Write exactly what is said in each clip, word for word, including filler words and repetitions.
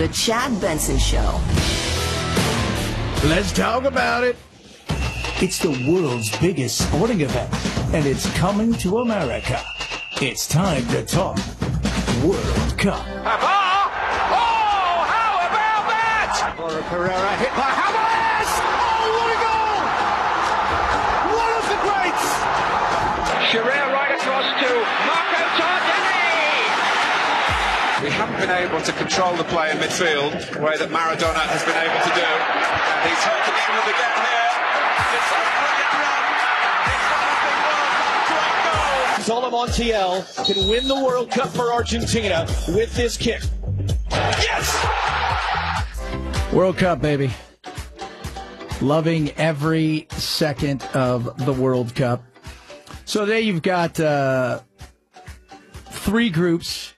The Chad Benson Show. Let's talk about it. It's the world's biggest sporting event, and it's coming to America. It's time to talk World Cup. Oh, how about that? Laura Pereira hit by Havertz. Oh, what a goal! One of the greats. Shearer right across to Marco Tardelli. We haven't been able to control the play in midfield the way that Maradona has been able to do. And he's hurt to England again here. It's a brilliant run. It's one of the World Cup great goals. Solo Montiel can win the World Cup for Argentina with this kick. Yes! World Cup, baby. Loving every second of the World Cup. So today you've got uh, three groups,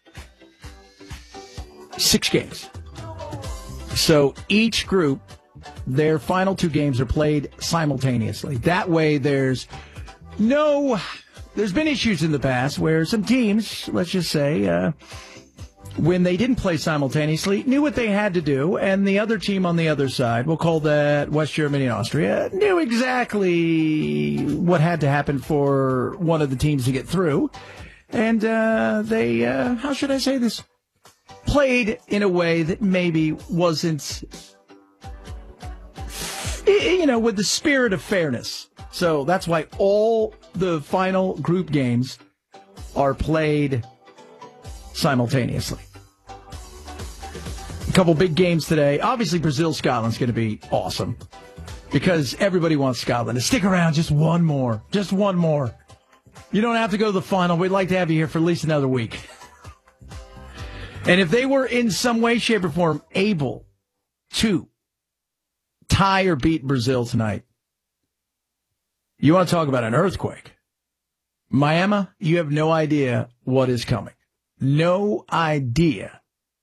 six games. So each group, their final two games are played simultaneously. That way there's no... There's been issues in the past where some teams, let's just say, uh, when they didn't play simultaneously, knew what they had to do, and the other team on the other side, we'll call that West Germany and Austria, knew exactly what had to happen for one of the teams to get through. And uh, they, uh, how should I say this, played in a way that maybe wasn't, you know, with the spirit of fairness. So that's why all the final group games are played simultaneously. A couple big games today. Obviously, Brazil-Scotland's going to be awesome because everybody wants Scotland to stick around just one more. Just one more. You don't have to go to the final. We'd like to have you here for at least another week. And if they were in some way, shape, or form able to tie or beat Brazil tonight, you want to talk about an earthquake. Miami, you have no idea what is coming. No idea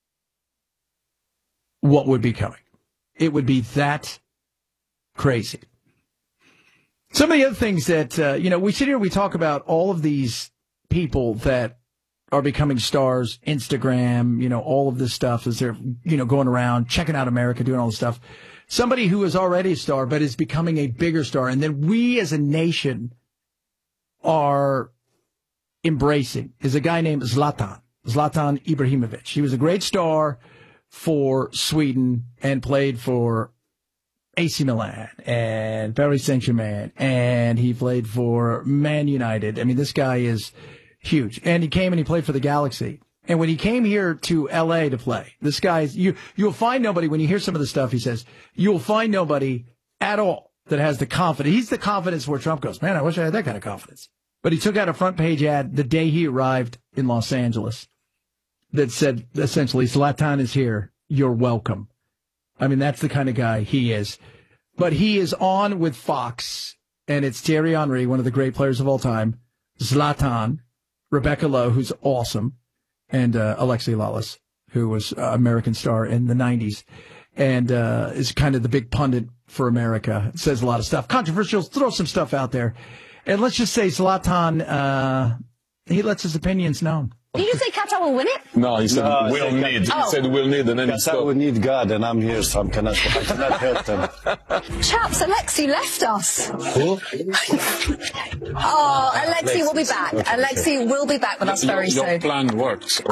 what would be coming. It would be that crazy. Some of the other things that, uh, you know, we sit here, we talk about all of these people that are becoming stars, Instagram, you know, all of this stuff as they're, you know, going around, checking out America, doing all this stuff. Somebody who is already a star, but is becoming a bigger star. And then we as a nation are embracing is a guy named Zlatan, Zlatan Ibrahimovic. He was a great star for Sweden and played for A C Milan and Paris Saint-Germain. And he played for Man United. I mean, this guy is huge. And he came and he played for the Galaxy. And when he came here to L A to play, this guy's, you, you'll find nobody, when you hear some of the stuff he says, you'll find nobody at all that has the confidence. He's the confidence where Trump goes, man, I wish I had that kind of confidence. But he took out a front page ad the day he arrived in Los Angeles that said, essentially, Zlatan is here. You're welcome. I mean, that's the kind of guy he is. But he is on with Fox, and it's Thierry Henry, one of the great players of all time, Zlatan, Rebecca Lowe, who's awesome, and uh, Alexei Lalas, who was an uh, American star in the nineties, and uh, is kind of the big pundit for America. It says a lot of stuff. Controversial, throw some stuff out there. And let's just say Zlatan, uh, he lets his opinions known. Did you say Qatar will win it? No, he said No, we'll need. Oh. He said we'll need, and then he Qatar stopped. will need God, and I'm here, so I cannot, I cannot help them. Chaps, Alexei left us. Who? Oh, Alexei will be back. Alexei will be back with us very Your soon. plan works.